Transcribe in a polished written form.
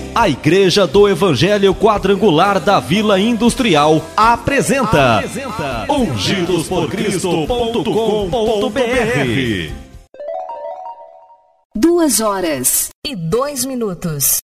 A Igreja do Evangelho Quadrangular da Vila Industrial apresenta ungidosporcristo.com.br. 2 horas e 2 minutos.